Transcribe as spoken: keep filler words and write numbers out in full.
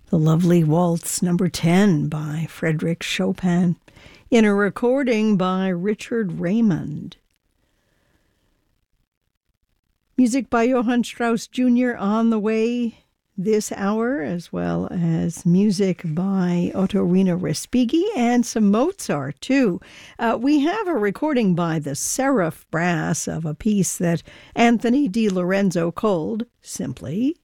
The lovely Waltz number ten by Frédéric Chopin in a recording by Richard Raymond. Music by Johann Strauss Junior on the way this hour, as well as music by Ottorino Respighi and some Mozart, too. Uh, we have a recording by the Seraph Brass of a piece that Anthony Di Lorenzo called simply